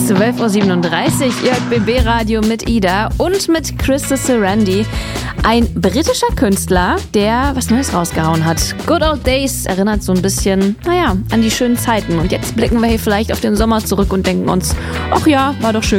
12:37 Uhr, ihr hört BB Radio mit Ida und mit Krista Sarandí. Ein britischer Künstler, der was Neues rausgehauen hat. Good Old Days erinnert so ein bisschen, an die schönen Zeiten. Und jetzt blicken wir hier vielleicht auf den Sommer zurück und denken uns, ach ja, war doch schön